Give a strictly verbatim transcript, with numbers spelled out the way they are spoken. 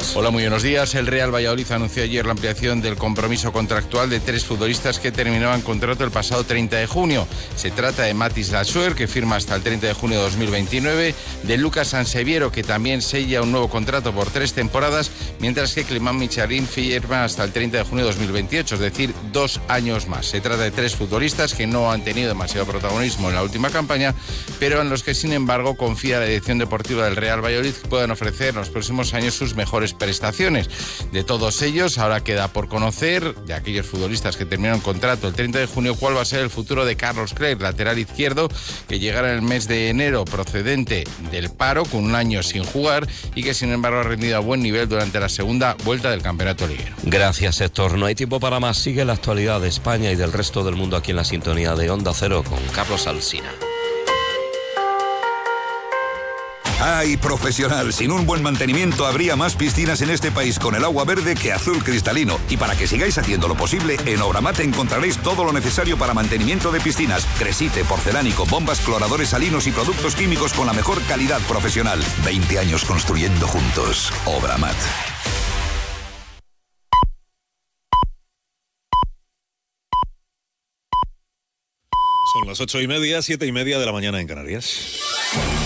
días. Hola, muy buenos días. El Real Valladolid anunció ayer la ampliación del compromiso contractual de tres futbolistas que terminaban contrato el pasado treinta de junio. Se trata de Matis Lassuer, que firma hasta el treinta de junio de dos mil veintinueve, de Lucas Sanseviero, que también sella un nuevo contrato por tres temporadas, mientras que Clément Michalin firma hasta el treinta de junio de dos mil veintiocho, es decir, dos años más. Se trata de tres futbolistas que no han tenido demasiado protagonismo en la última campaña, pero en los que, sin embargo, confía la dirección deportiva del Real Valladolid que puedan ofrecer en los próximos años sus mejores prestaciones. De todos ellos, ahora queda por conocer, de aquellos futbolistas que terminaron contrato el treinta de junio, cuál va a ser el futuro de Carlos Clerc, lateral izquierdo, que llegará en el mes de enero procedente del paro, con un año sin jugar, y que sin embargo ha rendido a buen nivel durante la segunda vuelta del campeonato liguero. Gracias, Héctor. No hay tiempo para más. Sigue la actualidad de España y del resto del mundo aquí en la sintonía de Onda Cero con Carlos Alsina. ¡Ay, profesional! Sin un buen mantenimiento habría más piscinas en este país con el agua verde que azul cristalino. Y para que sigáis haciendo lo posible, en Obramat encontraréis todo lo necesario para mantenimiento de piscinas. Cresite, porcelánico, bombas, cloradores salinos y productos químicos con la mejor calidad profesional. veinte años construyendo juntos. Obramat. Son las ocho y media, siete y media de la mañana en Canarias.